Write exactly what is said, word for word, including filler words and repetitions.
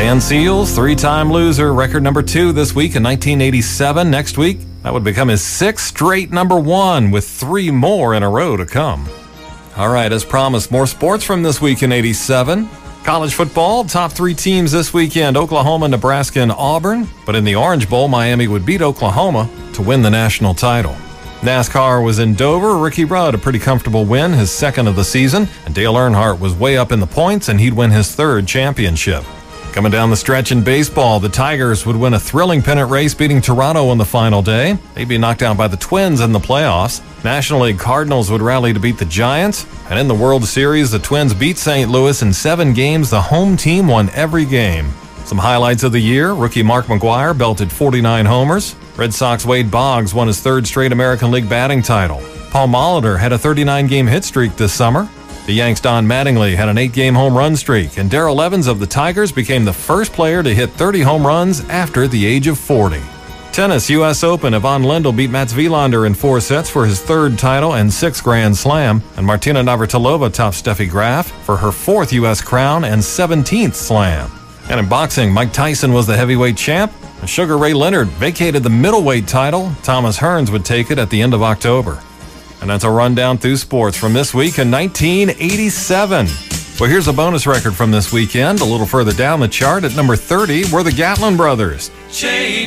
Dan Seals, three-time loser, record number two this week in nineteen eighty-seven. Next week, that would become his sixth straight number one, with three more in a row to come. All right, as promised, more sports from this week in eighty-seven. College football, top three teams this weekend, Oklahoma, Nebraska, and Auburn. But in the Orange Bowl, Miami would beat Oklahoma to win the national title. NASCAR was in Dover. Ricky Rudd, a pretty comfortable win, his second of the season. And Dale Earnhardt was way up in the points, and he'd win his third championship. Coming down the stretch in baseball, the Tigers would win a thrilling pennant race, beating Toronto on the final day. They'd be knocked out by the Twins in the playoffs. National League Cardinals would rally to beat the Giants. And in the World Series, the Twins beat Saint Louis in seven games. The home team won every game. Some highlights of the year, rookie Mark McGwire belted forty-nine homers. Red Sox Wade Boggs won his third straight American League batting title. Paul Molitor had a thirty-nine game hit streak this summer. The Yanks' Don Mattingly had an eight game home run streak, and Darrell Evans of the Tigers became the first player to hit thirty home runs after the age of forty. Tennis, U S Open, Yvonne Lendl beat Mats Wilander in four sets for his third title and sixth Grand Slam, and Martina Navratilova topped Steffi Graf for her fourth U S crown and seventeenth Slam. And in boxing, Mike Tyson was the heavyweight champ, and Sugar Ray Leonard vacated the middleweight title. Thomas Hearns would take it at the end of October. And that's a rundown through sports from this week in nineteen eighty-seven. Well, here's a bonus record from this weekend. A little further down the chart at number thirty were the Gatlin Brothers.